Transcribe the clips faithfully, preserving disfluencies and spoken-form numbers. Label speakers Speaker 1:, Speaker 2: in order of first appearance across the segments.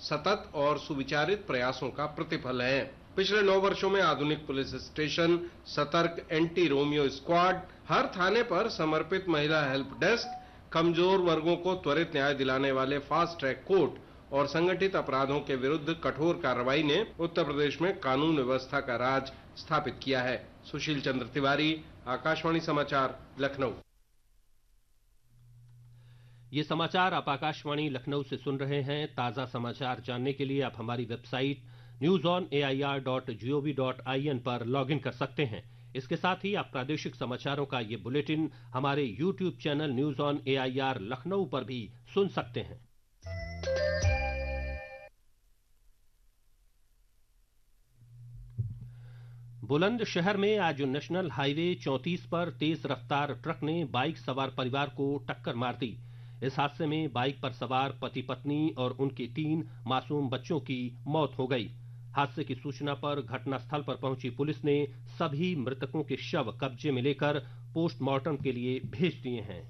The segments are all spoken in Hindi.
Speaker 1: सतत और सुविचारित प्रयासों का प्रतिफल है। पिछले नौ वर्षों में आधुनिक पुलिस स्टेशन, सतर्क एंटी रोमियो स्क्वाड, हर थाने पर समर्पित महिला हेल्प डेस्क, कमजोर वर्गों को त्वरित न्याय दिलाने वाले फास्ट ट्रैक कोर्ट और संगठित अपराधों के विरुद्ध कठोर कार्रवाई ने उत्तर प्रदेश में कानून व्यवस्था का राज स्थापित किया है। सुशील चंद्र तिवारी, आकाशवाणी समाचार, लखनऊ।
Speaker 2: ये समाचार आप आकाशवाणी लखनऊ से सुन रहे हैं। ताजा समाचार जानने के लिए आप हमारी website news on A I R dot G O V dot I N पर लॉग इन कर सकते हैं। इसके साथ ही आप प्रादेशिक समाचारों का ये बुलेटिन हमारे YouTube channel news on A I R Lucknow पर भी सुन सकते हैं। बुलंदशहर में आज नेशनल हाईवे चौंतीस पर तेज रफ्तार ट्रक ने बाइक सवार परिवार को टक्कर मार दी। इस हादसे में बाइक पर सवार पति पत्नी और उनके तीन मासूम बच्चों की मौत हो गई। हादसे की सूचना पर घटनास्थल पर पहुंची पुलिस ने सभी मृतकों के शव कब्जे में लेकर पोस्टमार्टम के लिए भेज दिए हैं।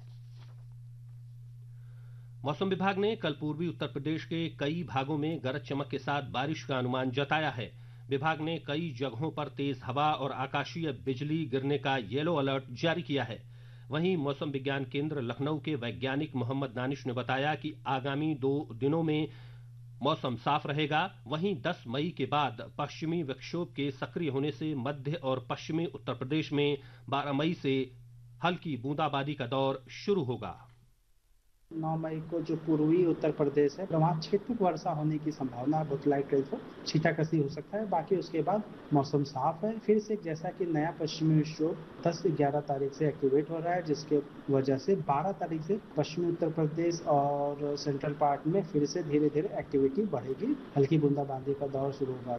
Speaker 2: मौसम विभाग ने कल पूर्वी उत्तर प्रदेश के कई भागों में गरज चमक के साथ बारिश का अनुमान जताया है। विभाग ने कई जगहों पर तेज हवा और आकाशीय बिजली गिरने का येलो अलर्ट जारी किया है। वहीं मौसम विज्ञान केंद्र लखनऊ के वैज्ञानिक मोहम्मद दानिश ने बताया कि आगामी दो दिनों में मौसम साफ रहेगा। वहीं दस मई के बाद पश्चिमी विक्षोभ के सक्रिय होने से मध्य और पश्चिमी उत्तर प्रदेश में बारह मई से हल्की बूंदाबांदी का दौर शुरू होगा।
Speaker 3: नौ मई को जो पूर्वी उत्तर प्रदेश है वहाँ छिटपुट वर्षा होने की संभावना बहुत लाइट रेंज हो छींटाकसी हो सकता है। बाकी उसके बाद मौसम साफ है। फिर से जैसा कि नया पश्चिमी विक्षोभ दस से ग्यारह तारीख से एक्टिवेट हो रहा है, जिसके वजह से बारह तारीख से पश्चिमी उत्तर प्रदेश और सेंट्रल पार्ट में फिर से धीरे धीरे एक्टिविटी बढ़ेगी। हल्की बूंदाबांदी का दौर शुरू होगा।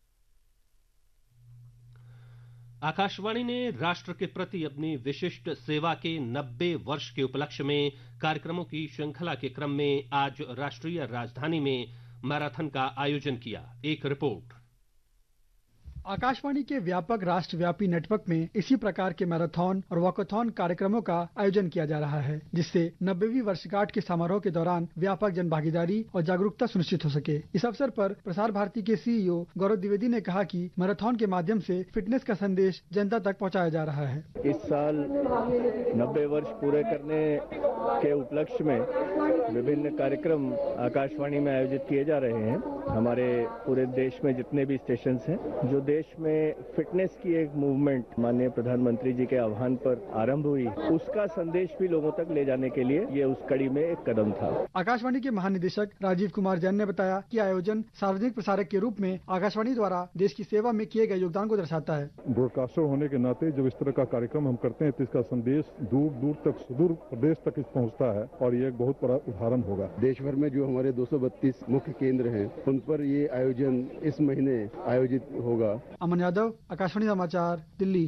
Speaker 2: आकाशवाणी ने राष्ट्र के प्रति अपनी विशिष्ट सेवा के नब्बे वर्ष के उपलक्ष्य में कार्यक्रमों की श्रृंखला के क्रम में आज राष्ट्रीय राजधानी में मैराथन का आयोजन किया। एक रिपोर्ट।
Speaker 4: आकाशवाणी के व्यापक राष्ट्रव्यापी नेटवर्क में इसी प्रकार के मैराथन और वॉकाथॉन कार्यक्रमों का आयोजन किया जा रहा है, जिससे नब्बेवीं वर्षगांठ के समारोह के दौरान व्यापक जन भागीदारी और जागरूकता सुनिश्चित हो सके। इस अवसर पर प्रसार भारती के सी ई ओ गौरव द्विवेदी ने कहा कि मैराथन के माध्यम से फिटनेस का संदेश जनता तक पहुँचाया जा रहा है।
Speaker 5: इस साल नब्बे वर्ष पूरे करने के उपलक्ष्य में विभिन्न कार्यक्रम आकाशवाणी में आयोजित किए जा रहे हैं। हमारे पूरे देश में जितने भी स्टेशन हैं, जो देश में फिटनेस की एक मूवमेंट माननीय प्रधानमंत्री जी के आह्वान पर आरंभ हुई, उसका संदेश भी लोगों तक ले जाने के लिए ये उस कड़ी में एक कदम था।
Speaker 4: आकाशवाणी के महानिदेशक राजीव कुमार जैन ने बताया कि आयोजन सार्वजनिक प्रसारक के रूप में आकाशवाणी द्वारा देश की सेवा में किए गए योगदान को दर्शाता है।
Speaker 6: ब्रॉडकास्टर होने के नाते जब इस तरह का कार्यक्रम हम करते हैं तो इसका संदेश दूर दूर तक, सुदूर प्रदेश तक पहुँचता है और ये एक बहुत बड़ा उदाहरण होगा।
Speaker 7: देश भर में जो हमारे दो सौ बत्तीस मुख्य केंद्र हैं, उन पर ये आयोजन इस महीने आयोजित होगा।
Speaker 4: अमन यादव, आकाशवाणी समाचार, दिल्ली।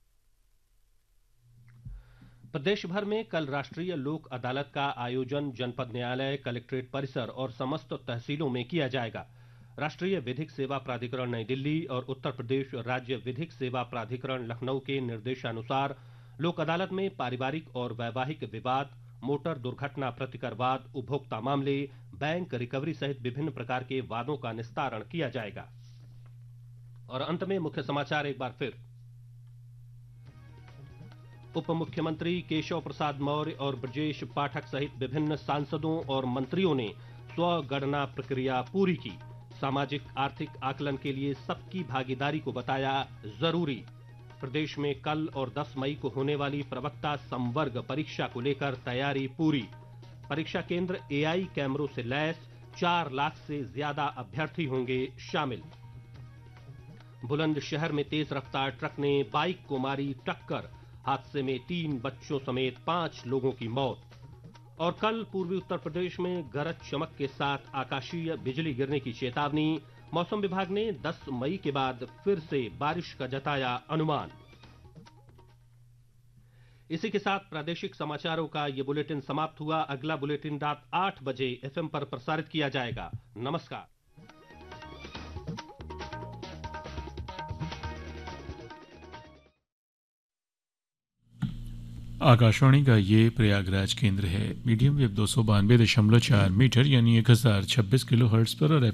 Speaker 2: प्रदेश भर में कल राष्ट्रीय लोक अदालत का आयोजन जनपद न्यायालय, कलेक्ट्रेट परिसर और समस्त तहसीलों में किया जाएगा। राष्ट्रीय विधिक सेवा प्राधिकरण नई दिल्ली और उत्तर प्रदेश राज्य विधिक सेवा प्राधिकरण लखनऊ के निर्देशानुसार लोक अदालत में पारिवारिक और वैवाहिक विवाद, मोटर दुर्घटना प्रतिकरवाद, उपभोक्ता मामले, बैंक रिकवरी सहित विभिन्न प्रकार के वादों का निस्तारण किया जाएगा। और अंत में मुख्य समाचार एक बार फिर। उप मुख्यमंत्री केशव प्रसाद मौर्य और ब्रजेश पाठक सहित विभिन्न सांसदों और मंत्रियों ने स्वगणना प्रक्रिया पूरी की। सामाजिक आर्थिक आकलन के लिए सबकी भागीदारी को बताया जरूरी। प्रदेश में कल और दस मई को होने वाली प्रवक्ता संवर्ग परीक्षा को लेकर तैयारी पूरी। परीक्षा केंद्र ए आई कैमरों से लैस, चार लाख से ज्यादा अभ्यर्थी होंगे शामिल। बुलंदशहर में तेज रफ्तार ट्रक ने बाइक को मारी टक्कर, हादसे में तीन बच्चों समेत पांच लोगों की मौत। और कल पूर्वी उत्तर प्रदेश में गरज चमक के साथ आकाशीय बिजली गिरने की चेतावनी। मौसम विभाग ने दस मई के बाद फिर से बारिश का जताया अनुमान। इसी के साथ प्रादेशिक समाचारों का ये बुलेटिन समाप्त हुआ। अगला बुलेटिन रात आठ बजे एफ एम पर प्रसारित किया जाएगा। नमस्कार।
Speaker 8: आकाशवाणी का ये प्रयागराज केंद्र है। मीडियम वेव दो सौ बानवे दशमलव चार मीटर यानी एक हजार छब्बीस किलो हर्ट्ज पर और